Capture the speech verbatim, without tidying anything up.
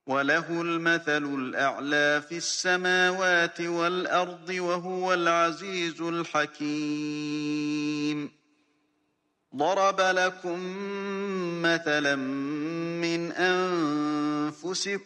وله المثل الأعلى في السماوات والأرض وهو العزيز الحكيم. ضرب لكم مثلا من أنفسكم